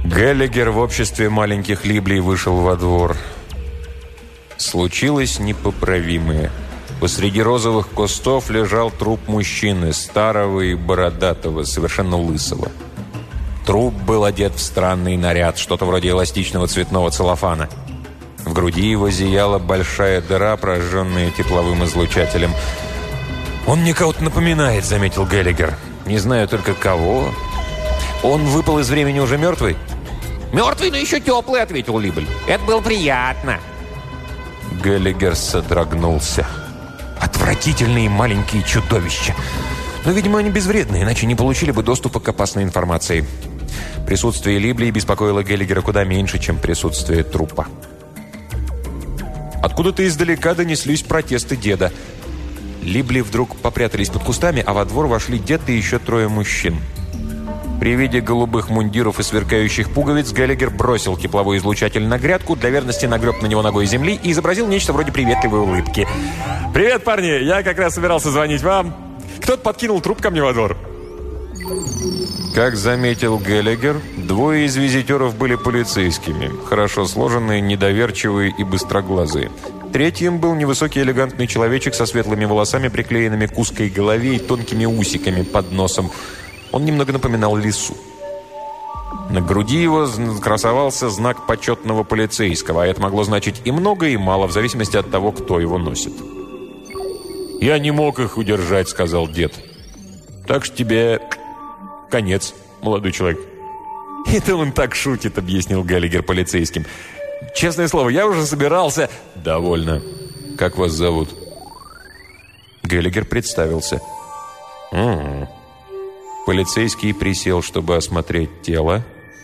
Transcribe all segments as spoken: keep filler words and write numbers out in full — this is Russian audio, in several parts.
Геллигер в обществе маленьких Либлей вышел во двор. Случилось непоправимое. Посреди розовых кустов лежал труп мужчины, старого и бородатого, совершенно лысого. Труп был одет в странный наряд, что-то вроде эластичного цветного целлофана. В груди его зияла большая дыра, прожженная тепловым излучателем. «Он мне кого-то напоминает», — заметил Геллигер. «Не знаю только кого. Он выпал из времени уже мертвый?» «Мертвый, но еще теплый», — ответил Либль. «Это было приятно». Геллигер содрогнулся. «Отвратительные маленькие чудовища. Но, видимо, они безвредны, иначе не получили бы доступа к опасной информации». Присутствие Либлей беспокоило Геллигера куда меньше, чем присутствие трупа. Откуда-то издалека донеслись протесты деда. Либли вдруг попрятались под кустами, а во двор вошли дед и еще трое мужчин. При виде голубых мундиров и сверкающих пуговиц Геллигер бросил тепловой излучатель на грядку, для верности нагреб на него ногой земли и изобразил нечто вроде приветливой улыбки. «Привет, парни! Я как раз собирался звонить вам. Кто-то подкинул труп ко мне во двор». Как заметил Геллигер, двое из визитеров были полицейскими, хорошо сложенные, недоверчивые и быстроглазые. Третьим был невысокий элегантный человечек со светлыми волосами, приклеенными к узкой голове и тонкими усиками под носом. Он немного напоминал лису. На груди его красовался знак почетного полицейского, а это могло значить и много, и мало, в зависимости от того, кто его носит. «Я не мог их удержать», — сказал дед. «Так что тебе конец, молодой человек». «Это он так шутит», — объяснил Геллигер полицейским. «Честное слово, я уже собирался...» «Довольно. Как вас зовут?» Геллигер представился. «Угу». Полицейский присел, чтобы осмотреть тело.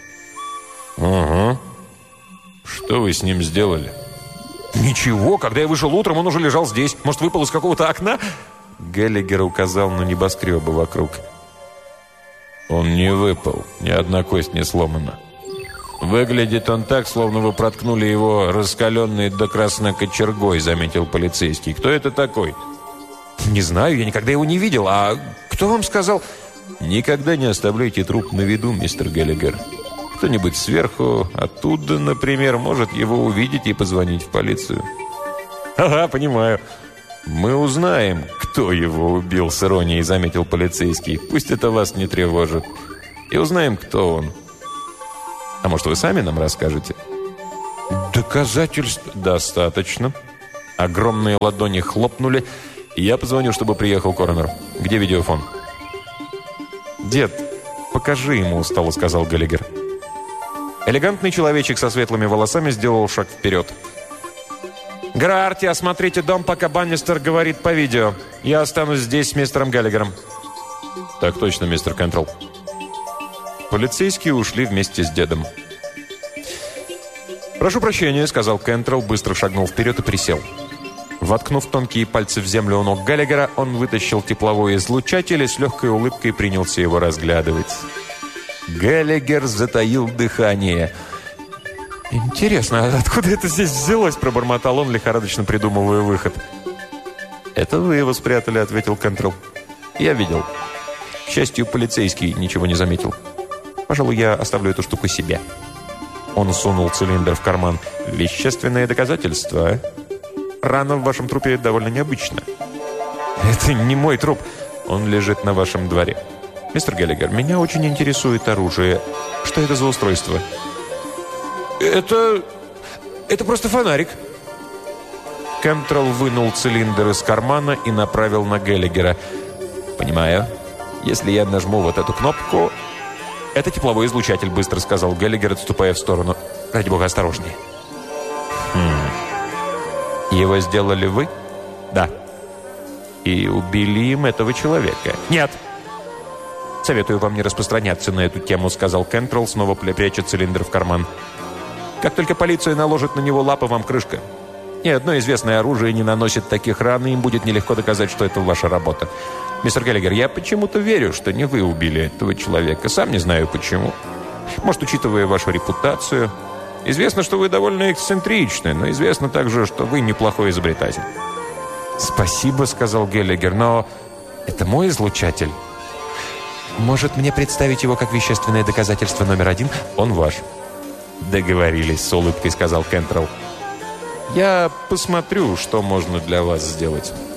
«Угу. Что вы с ним сделали?» «Ничего. Когда я вышел утром, он уже лежал здесь. Может, выпал из какого-то окна?» Геллигер указал на небоскребы вокруг. «Он не выпал. Ни одна кость не сломана. Выглядит он так, словно вы проткнули его раскаленной до красна кочергой», — заметил полицейский. «Кто это такой?» «Не знаю. Я никогда его не видел. А кто вам сказал?» «Никогда не оставляйте труп на виду, мистер Геллигер. Кто-нибудь сверху, оттуда, например, может его увидеть и позвонить в полицию». «Ага, понимаю». «Мы узнаем, кто его убил», — с иронией заметил полицейский. «Пусть это вас не тревожит. И узнаем, кто он. А может, вы сами нам расскажете?» «Доказательств достаточно». Огромные ладони хлопнули. «Я позвоню, чтобы приехал коронер. Где видеофон?» «Дед, покажи ему», — устало сказал Геллигер. Элегантный человечек со светлыми волосами сделал шаг вперед. «Граарти, осмотрите дом, пока Баннистер говорит по видео. Я останусь здесь с мистером Геллигером». «Так точно, мистер Кентрелл». Полицейские ушли вместе с дедом. «Прошу прощения», — сказал Кентрелл, быстро шагнул вперед и присел. Воткнув тонкие пальцы в землю у ног Геллигера, он вытащил тепловой излучатель и с легкой улыбкой принялся его разглядывать. Геллигер затаил дыхание. «Интересно, откуда это здесь взялось?» – пробормотал он, лихорадочно придумывая выход. «Это вы его спрятали», – ответил Кентрелл. «Я видел. К счастью, полицейский ничего не заметил. Пожалуй, я оставлю эту штуку себе». Он сунул цилиндр в карман. «Вещественное доказательство, а? Рана в вашем трупе довольно необычна». «Это не мой труп. Он лежит на вашем дворе. Мистер Геллигер, меня очень интересует оружие. Что это за устройство?» «Это... это просто фонарик». Кентрелл вынул цилиндр из кармана и направил на Геллигера. «Понимаю. Если я нажму вот эту кнопку...» «Это тепловой излучатель», — быстро сказал Геллигер, отступая в сторону. «Ради бога, осторожнее». «Хм... Его сделали вы?» «Да». «И убили им этого человека?» «Нет». «Советую вам не распространяться на эту тему», — сказал Кентрелл, снова пряча цилиндр в карман. «Как только полиция наложит на него лапы, вам крышка. Ни одно известное оружие не наносит таких ран, и им будет нелегко доказать, что это ваша работа. Мистер Геллигер, я почему-то верю, что не вы убили этого человека. Сам не знаю почему. Может, учитывая вашу репутацию. Известно, что вы довольно эксцентричны, но известно также, что вы неплохой изобретатель». «Спасибо», — сказал Геллигер, — «но это мой излучатель». Может, мне представить его как вещественное доказательство номер один? Он ваш». «Договорились», — с улыбкой сказал Кентрелл. «Я посмотрю, что можно для вас сделать».